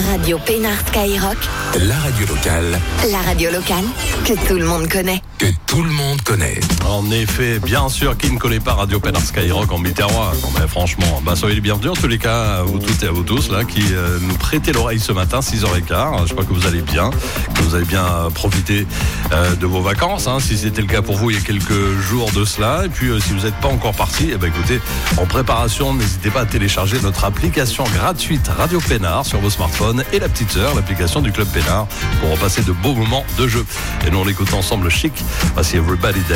Radio Pénard Skyrock, la radio locale. La radio locale que tout le monde connaît. Que tout le monde connaît. En effet, bien sûr, qui ne connaît pas Radio Pénard Skyrock en Biterrois. Mais franchement, soyez les bienvenus en tous les cas, à vous toutes et à vous tous là, qui nous prêtez l'oreille ce matin, 6h15. Je crois que vous allez bien, que vous avez bien profité de vos vacances, si c'était le cas pour vous il y a quelques jours de cela. Et puis si vous n'êtes pas encore parti, écoutez, en préparation, n'hésitez pas à télécharger notre application gratuite Radio Pénard sur vos smartphones et la petite sœur, l'application du Club Pénard, pour repasser de beaux moments de jeu. Et nous on l'écoute ensemble chic. Voici Everybody Dance.